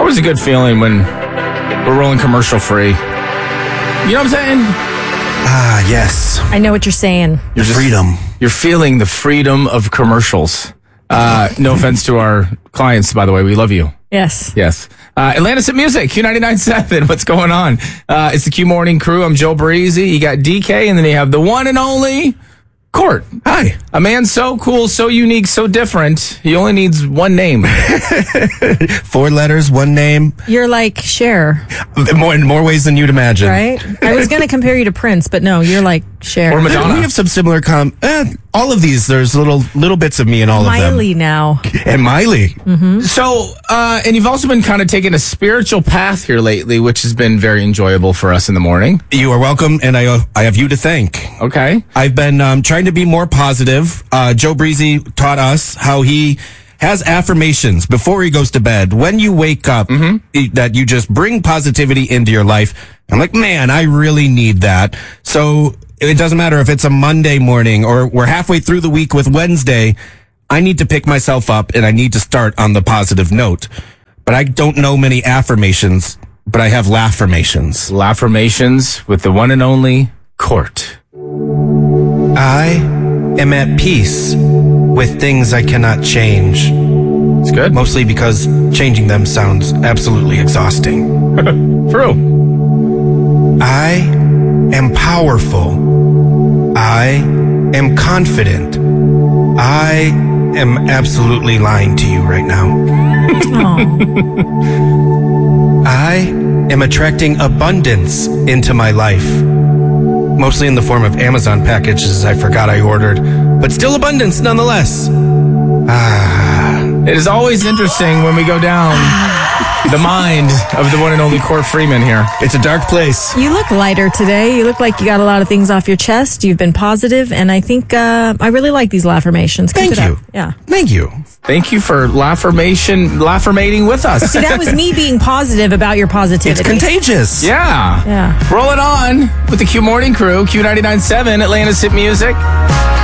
Always a good feeling when we're rolling commercial free. You know what I'm saying? Ah, yes. I know what you're saying. Freedom. You're feeling the freedom of commercials. No offense to our clients, by the way. We love you. Yes. Yes. Atlantis at Music, Q99.7. What's going on? It's the Q Morning Crew. I'm Joe Breezy. You got DK, and then you have the one and only Court. Hi. A man so cool, so unique, so different. He only needs one name. 4 letters, one name. You're like Cher, In more ways than you'd imagine. right? I was going to compare you to Prince, but no, you're like Cher. Or Madonna. We have some similar all of these, there's little bits of me in all Miley of them. now. And Miley. So, and you've also been kind of taking a spiritual path here lately, which has been very enjoyable for us in the morning. You are welcome, and I have you to thank. Okay. I've been trying to be more positive. Joe Breezy taught us how he has affirmations before he goes to bed. When you wake up, that you just bring positivity into your life. I'm like, man, I really need that. So it doesn't matter if it's a Monday morning or we're halfway through the week with Wednesday. I need to pick myself up and I need to start on the positive note. But I don't know many affirmations, but I have laffirmations. Laffirmations with the one and only Court. I am at peace with things I cannot change. It's good. Mostly because changing them sounds absolutely exhausting. True. I am powerful. I am confident. I am absolutely lying to you right now. I am attracting abundance into my life. Mostly in the form of Amazon packages I forgot I ordered, but still abundance nonetheless. It is always interesting when we go down the mind of the one and only Court Freeman here. It's a dark place. You look lighter today. You look like you got a lot of things off your chest. You've been positive, and I think I really like these laffirmations. Keep Thank it you. up. Yeah. Thank you. Thank you for laffirmating with us. See, that was me being positive about your positivity. It's contagious. Yeah. Yeah. Roll it on with the Q Morning Crew, Q99.7, Atlantis Hit Music.